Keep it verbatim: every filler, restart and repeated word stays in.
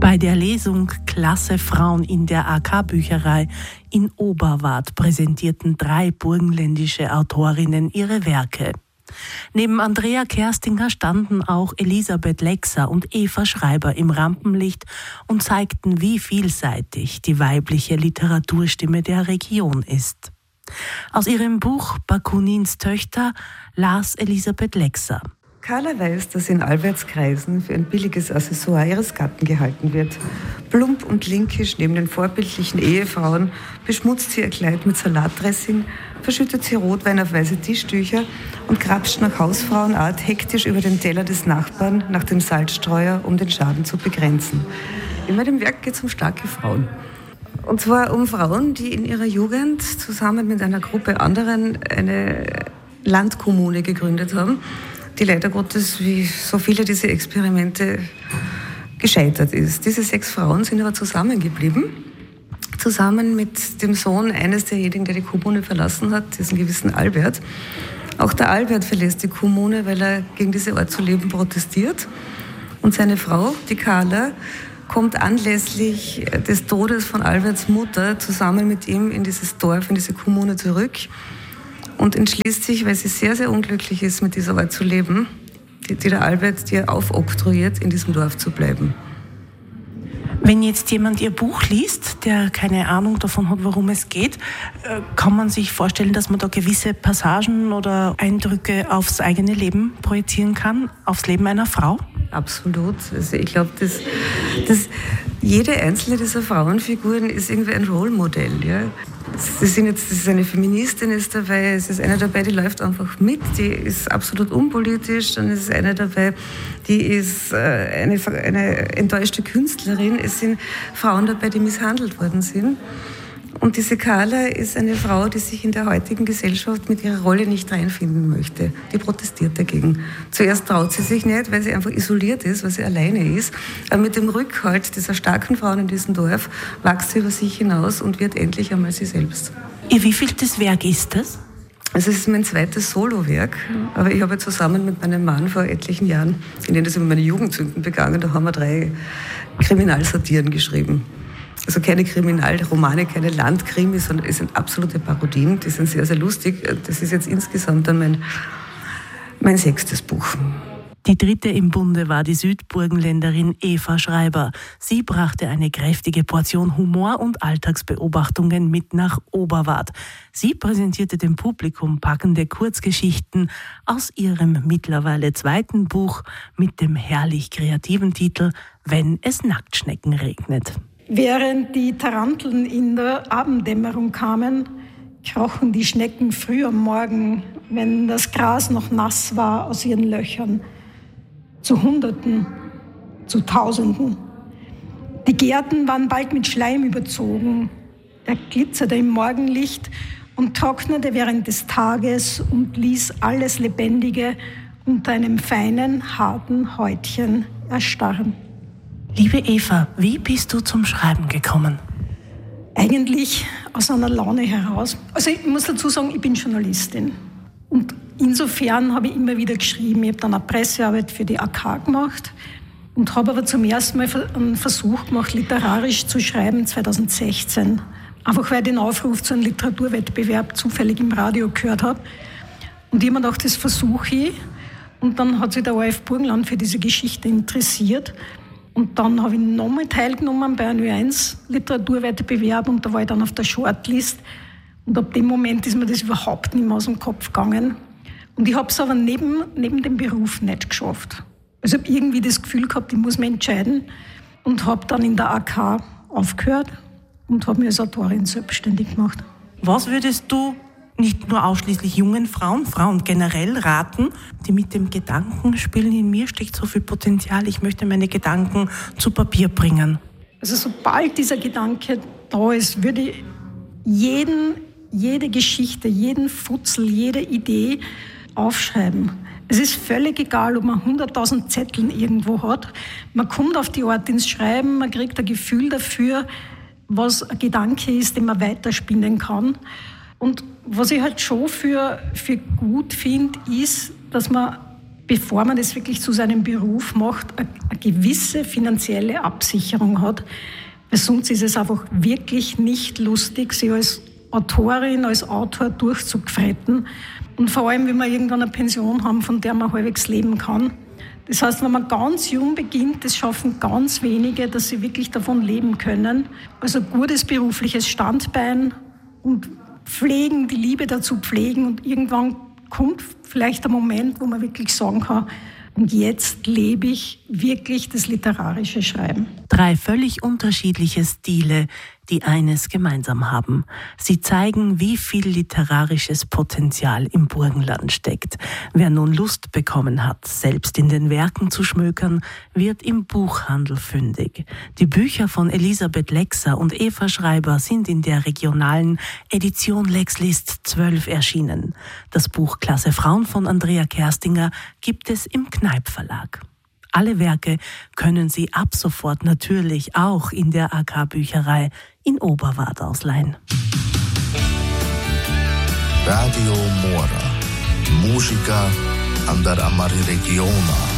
Bei der Lesung Klasse Frauen in der A K-Bücherei in Oberwart präsentierten drei burgenländische Autorinnen ihre Werke. Neben Andrea Kerstinger standen auch Elisabeth Lexer und Eva Schreiber im Rampenlicht und zeigten, wie vielseitig die weibliche Literaturstimme der Region ist. Aus ihrem Buch Bakunins Töchter las Elisabeth Lexer. Carla weiß, dass in Albertskreisen für ein billiges Accessoire ihres Gatten gehalten wird. Plump und linkisch neben den vorbildlichen Ehefrauen beschmutzt sie ihr Kleid mit Salatdressing, verschüttet sie Rotwein auf weiße Tischtücher und krapscht nach Hausfrauenart hektisch über den Teller des Nachbarn nach dem Salzstreuer, um den Schaden zu begrenzen. In meinem Werk geht es um starke Frauen. Und zwar um Frauen, die in ihrer Jugend zusammen mit einer Gruppe anderen eine Landkommune gegründet haben, die leider Gottes, wie so viele dieser Experimente, gescheitert ist. Diese sechs Frauen sind aber zusammengeblieben, zusammen mit dem Sohn eines derjenigen, der die Kommune verlassen hat, diesen gewissen Albert. Auch der Albert verlässt die Kommune, weil er gegen diese Art zu leben protestiert. Und seine Frau, die Carla, kommt anlässlich des Todes von Alberts Mutter zusammen mit ihm in dieses Dorf, in diese Kommune zurück und entschließt sich, weil sie sehr, sehr unglücklich ist, mit dieser Art zu leben, die, die der Albert dir aufoktroyiert, in diesem Dorf zu bleiben. Wenn jetzt jemand Ihr Buch liest, der keine Ahnung davon hat, worum es geht, kann man sich vorstellen, dass man da gewisse Passagen oder Eindrücke aufs eigene Leben projizieren kann, aufs Leben einer Frau? Absolut. Also ich glaube, dass, dass jede einzelne dieser Frauenfiguren ist irgendwie ein Rollmodell. Ja? Sie sind jetzt, das ist eine Feministin ist dabei, es ist eine dabei, die läuft einfach mit, die ist absolut unpolitisch, dann ist eine dabei, die ist eine, eine enttäuschte Künstlerin. Es sind Frauen dabei, die misshandelt worden sind. Und diese Carla ist eine Frau, die sich in der heutigen Gesellschaft mit ihrer Rolle nicht reinfinden möchte. Die protestiert dagegen. Zuerst traut sie sich nicht, weil sie einfach isoliert ist, weil sie alleine ist. Aber mit dem Rückhalt dieser starken Frauen in diesem Dorf wächst sie über sich hinaus und wird endlich einmal sie selbst. Ihr wievieltes Werk ist das? Also es ist mein zweites Solowerk, aber ich habe zusammen mit meinem Mann vor etlichen Jahren, in denen das über meine Jugendsünden begangen, da haben wir drei Kriminalsatiren geschrieben. Also keine Kriminalromane, keine Landkrimis, sondern es sind absolute Parodien, die sind sehr, sehr lustig. Das ist jetzt insgesamt dann mein, mein sechstes Buch. Die dritte im Bunde war die Südburgenländerin Eva Schreiber. Sie brachte eine kräftige Portion Humor und Alltagsbeobachtungen mit nach Oberwart. Sie präsentierte dem Publikum packende Kurzgeschichten aus ihrem mittlerweile zweiten Buch mit dem herrlich kreativen Titel »Wenn es Nacktschnecken regnet«. Während die Taranteln in der Abenddämmerung kamen, krochen die Schnecken früh am Morgen, wenn das Gras noch nass war, aus ihren Löchern. Zu Hunderten, zu Tausenden. Die Gärten waren bald mit Schleim überzogen. Er glitzerte im Morgenlicht und trocknete während des Tages und ließ alles Lebendige unter einem feinen, harten Häutchen erstarren. Liebe Eva, wie bist du zum Schreiben gekommen? Eigentlich aus einer Laune heraus. Also ich muss dazu sagen, ich bin Journalistin. Und insofern habe ich immer wieder geschrieben. Ich habe dann eine Pressearbeit für die A K gemacht und habe aber zum ersten Mal einen Versuch gemacht, literarisch zu schreiben, zweitausendsechzehn. Einfach weil ich den Aufruf zu einem Literaturwettbewerb zufällig im Radio gehört habe. Und ich habe mir gedacht, das versuche ich. Und dann hat sich der O R F Burgenland für diese Geschichte interessiert. Und dann habe ich nochmal teilgenommen bei einem Ö eins Literaturwettbewerb und da war ich dann auf der Shortlist. Und ab dem Moment ist mir das überhaupt nicht mehr aus dem Kopf gegangen. Und ich habe es aber neben, neben dem Beruf nicht geschafft. Also ich habe irgendwie das Gefühl gehabt, ich muss mich entscheiden und habe dann in der A K aufgehört und habe mich als Autorin selbstständig gemacht. Was würdest du nicht nur ausschließlich jungen Frauen, Frauen generell raten, die mit dem Gedanken spielen, in mir steckt so viel Potenzial, ich möchte meine Gedanken zu Papier bringen? Also sobald dieser Gedanke da ist, würde ich jeden, jede Geschichte, jeden Futzel, jede Idee aufschreiben. Es ist völlig egal, ob man hunderttausend Zetteln irgendwo hat. Man kommt auf die Art ins Schreiben, man kriegt ein Gefühl dafür, was ein Gedanke ist, den man weiterspinnen kann. Und was ich halt schon für, für gut finde, ist, dass man bevor man das wirklich zu seinem Beruf macht, eine, eine gewisse finanzielle Absicherung hat. Weil sonst ist es einfach wirklich nicht lustig, sich als Autorin, als Autor durchzufretten. Und vor allem, wenn wir irgendwann eine Pension haben, von der man halbwegs leben kann. Das heißt, wenn man ganz jung beginnt, das schaffen ganz wenige, dass sie wirklich davon leben können. Also gutes berufliches Standbein und pflegen, die Liebe dazu pflegen. Und irgendwann kommt vielleicht der Moment, wo man wirklich sagen kann, und jetzt lebe ich wirklich das literarische Schreiben. Drei völlig unterschiedliche Stile, die eines gemeinsam haben. Sie zeigen, wie viel literarisches Potenzial im Burgenland steckt. Wer nun Lust bekommen hat, selbst in den Werken zu schmökern, wird im Buchhandel fündig. Die Bücher von Elisabeth Lexer und Eva Schreiber sind in der regionalen Edition Lexlist zwölf erschienen. Das Buch Klasse Frauen von Andrea Kerstinger gibt es im Kneip Verlag. Alle Werke können Sie ab sofort natürlich auch in der A K-Bücherei in Oberwart ausleihen. Radio Mora. Musica andar amari regiona.